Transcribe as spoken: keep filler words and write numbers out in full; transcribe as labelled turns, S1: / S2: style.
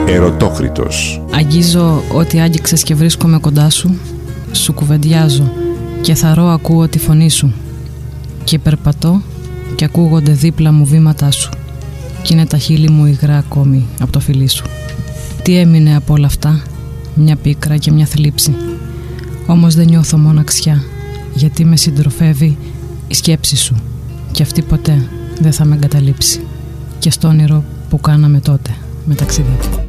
S1: Ερωτόκριτος.
S2: Αγγίζω ό,τι άγγιξες και βρίσκομαι κοντά σου. Σου κουβεντιάζω και θαρώ ακούω τη φωνή σου. Και περπατώ και ακούγονται δίπλα μου βήματά σου. Κι είναι τα χείλη μου υγρά ακόμη από το φιλί σου. Τι έμεινε από όλα αυτά? Μια πίκρα και μια θλίψη. Όμως δεν νιώθω μοναξιά, γιατί με συντροφεύει η σκέψη σου. Κι αυτή ποτέ δεν θα με εγκαταλείψει. Και στο όνειρο που κάναμε τότε με ταξιδεύει.